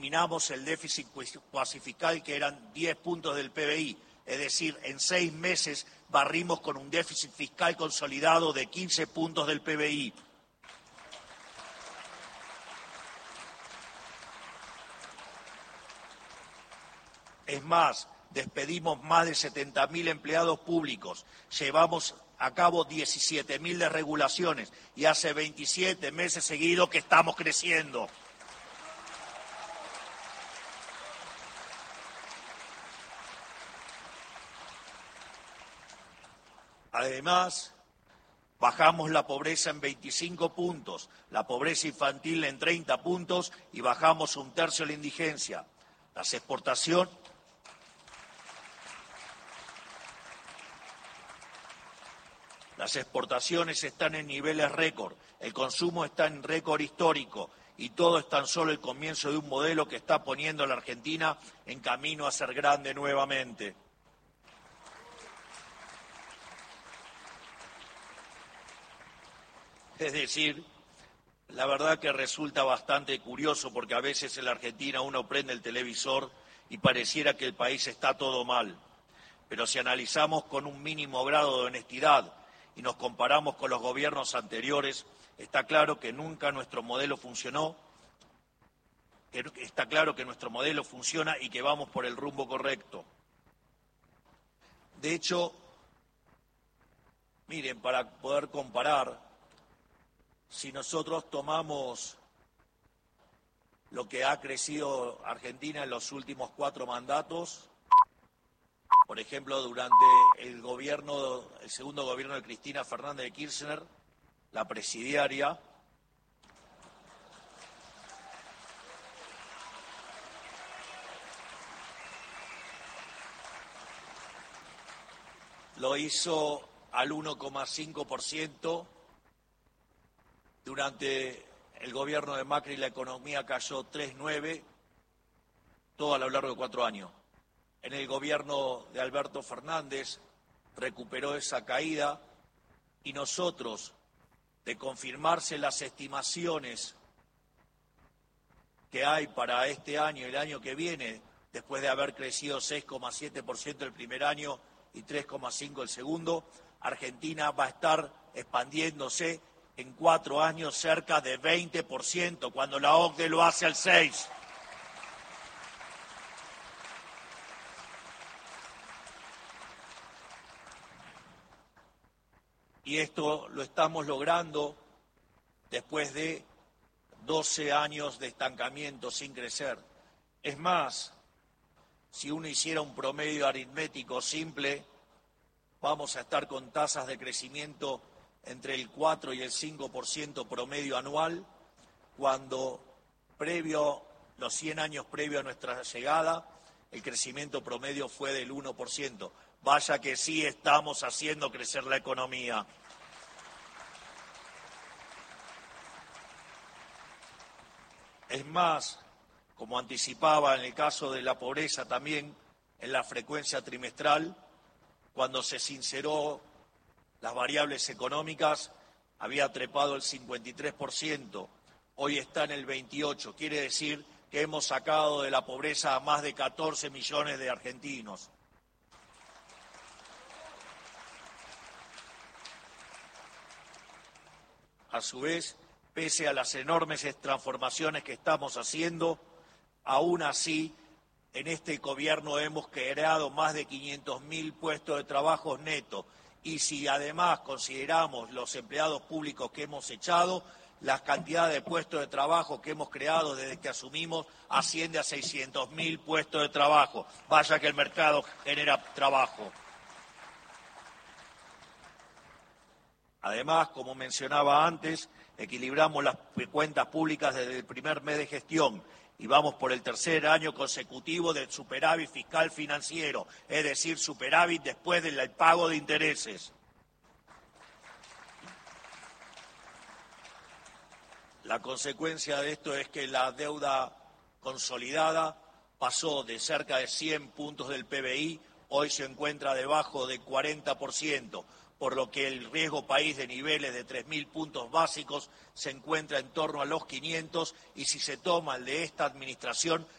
Eliminamos el déficit cuasi fiscal, que eran 10 puntos del PBI, es decir, en 6 meses barrimos con un déficit fiscal consolidado de 15 puntos del PBI. Es más, despedimos más de 70.000 empleados públicos, llevamos a cabo 17.000 desregulaciones y hace 27 meses seguidos que estamos creciendo. Además, bajamos la pobreza en 25 puntos, la pobreza infantil en 30 puntos y bajamos 1/3 la indigencia. Las exportaciones están en niveles récord, el consumo está en récord histórico y todo es tan solo el comienzo de un modelo que está poniendo a la Argentina en camino a ser grande nuevamente. Es decir, la verdad que resulta bastante curioso porque a veces en la Argentina uno prende el televisor y pareciera que el país está todo mal. Pero si analizamos con un mínimo grado de honestidad y nos comparamos con los gobiernos anteriores, está claro que nunca nuestro modelo funcionó, está claro que nuestro modelo funciona y que vamos por el rumbo correcto. De hecho, miren, para poder comparar, si nosotros tomamos lo que ha crecido Argentina en los últimos 4 mandatos, por ejemplo, durante el segundo gobierno de Cristina Fernández de Kirchner, la presidiaria, lo hizo al 1,5%. Durante el gobierno de Macri la economía cayó 3,9%, todo a lo largo de 4 años. En el gobierno de Alberto Fernández recuperó esa caída y nosotros, de confirmarse las estimaciones que hay para este año y el año que viene, después de haber crecido 6,7% el primer año y 3,5% el segundo, Argentina va a estar expandiéndose en 4 años cerca de 20%, cuando la OCDE lo hace al 6%. Y esto lo estamos logrando después de 12 años de estancamiento sin crecer. Es más, si uno hiciera un promedio aritmético simple, vamos a estar con tasas de crecimiento entre el 4 y el 5% promedio anual, cuando los 100 años previo a nuestra llegada, el crecimiento promedio fue del 1%. Vaya que sí estamos haciendo crecer la economía. Es más, como anticipaba en el caso de la pobreza también, en la frecuencia trimestral, cuando se sinceró las variables económicas, había trepado el 53%, hoy está en el 28%. Quiere decir que hemos sacado de la pobreza a más de 14 millones de argentinos. A su vez, pese a las enormes transformaciones que estamos haciendo, aún así, en este gobierno hemos creado más de 500.000 puestos de trabajo netos. Y si además consideramos los empleados públicos que hemos echado, la cantidad de puestos de trabajo que hemos creado desde que asumimos asciende a 600.000 puestos de trabajo. Vaya que el mercado genera trabajo. Además, como mencionaba antes, equilibramos las cuentas públicas desde el primer mes de gestión y vamos por el 3er año consecutivo del superávit fiscal financiero, es decir, superávit después del pago de intereses. La consecuencia de esto es que la deuda consolidada pasó de cerca de 100 puntos del PBI, hoy se encuentra debajo del 40%. por lo que el riesgo país de niveles de 3.000 puntos básicos se encuentra en torno a los 500, y si se toma el de esta administración